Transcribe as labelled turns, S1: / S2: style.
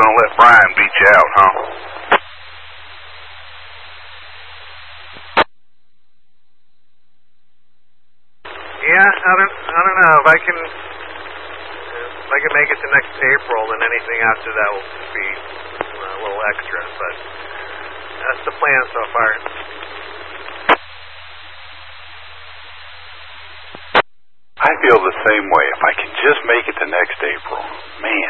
S1: gonna let Brian beat you out, huh?
S2: Yeah, I don't know if I can make it to next April, then anything after that will be a little extra. But that's the plan so far.
S1: I feel the same way. If I can just make it to next April, man.